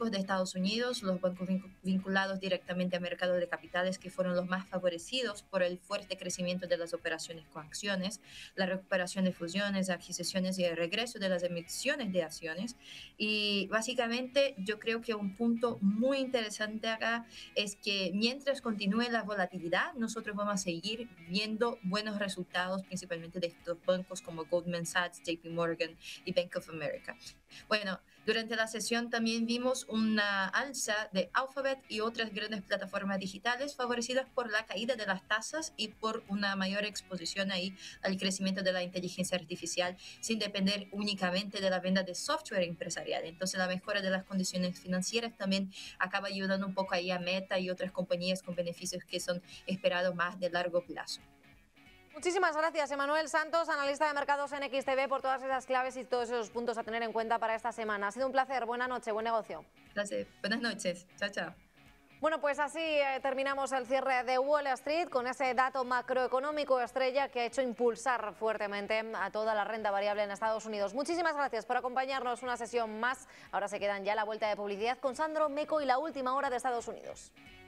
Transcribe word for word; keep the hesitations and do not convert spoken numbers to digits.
bancos de Estados Unidos, los bancos vinculados directamente al mercado de capitales, que fueron los más favorecidos por el fuerte crecimiento de las operaciones con acciones, la recuperación de fusiones, adquisiciones y el regreso de las emisiones de acciones. Y básicamente yo creo que un punto muy interesante acá es que mientras continúe la volatilidad, nosotros vamos a seguir viendo buenos resultados, principalmente de estos bancos como Goldman Sachs, J P Morgan y Bank of America. Bueno, durante la sesión también vimos una alza de Alphabet y otras grandes plataformas digitales favorecidas por la caída de las tasas y por una mayor exposición ahí al crecimiento de la inteligencia artificial sin depender únicamente de la venta de software empresarial. Entonces la mejora de las condiciones financieras también acaba ayudando un poco ahí a Meta y otras compañías con beneficios que son esperados más de largo plazo. Muchísimas gracias, Emanuel Santos, analista de mercados en X T V, por todas esas claves y todos esos puntos a tener en cuenta para esta semana. Ha sido un placer. Buena noche, buen negocio. Gracias. Buenas noches. Chao, chao. Bueno, pues así eh, terminamos el cierre de Wall Street con ese dato macroeconómico estrella que ha hecho impulsar fuertemente a toda la renta variable en Estados Unidos. Muchísimas gracias por acompañarnos una sesión más. Ahora se quedan ya a la vuelta de publicidad con Sandro Meco y la última hora de Estados Unidos.